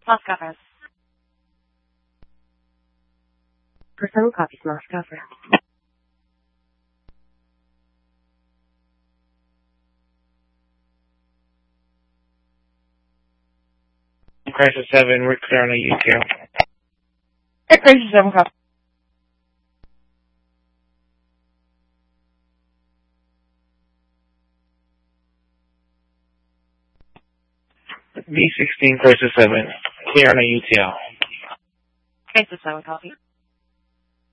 Los Cafés. For 7 copies, Los Cafés. Crisis 7, we're clear on the U2. Crisis 7 Coffee. B16, Crisis 7, clear on the UTL. Crisis 7 Coffee.